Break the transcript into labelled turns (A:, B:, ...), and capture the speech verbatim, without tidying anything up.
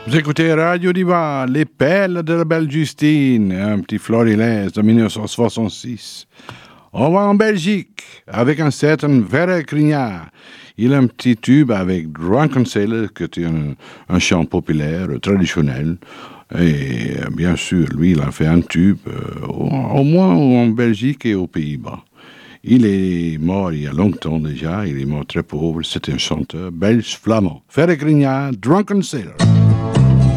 A: Vous écoutez Radio Diva, Les Perles de la Belle Justine, un petit florilège de dix-neuf cent soixante-six. On va en Belgique avec un certain Verre Crignard. Il a un petit tube avec Drunken Sailor, qui est un, un chant populaire, traditionnel. Et bien sûr, lui, il a fait un tube, euh, au, au moins en Belgique et aux Pays-Bas. Il est mort il y a longtemps déjà, il est mort très pauvre, c'était un chanteur belge flamand. Verre Crignard, Drunken Sailor.